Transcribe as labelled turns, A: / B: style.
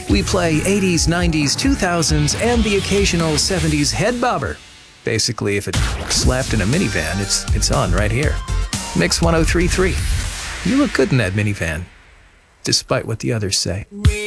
A: We play 80s, 90s, 2000s, and the occasional 70s head bobber. Basically, if it's slapped in a minivan, it's on right here. Mix 1033. You look good in that minivan, despite what the others say.